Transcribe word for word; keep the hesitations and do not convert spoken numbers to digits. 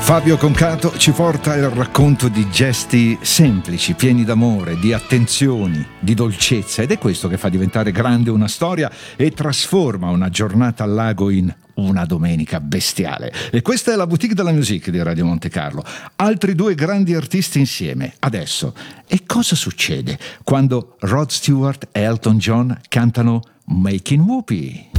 Fabio Concato ci porta il racconto di gesti semplici, pieni d'amore, di attenzioni, di dolcezza, ed è questo che fa diventare grande una storia e trasforma una giornata al lago in una domenica bestiale. E questa è la Boutique de la Musique di Radio Monte Carlo. Altri due grandi artisti insieme, adesso. E cosa succede quando Rod Stewart e Elton John cantano Making Whoopee?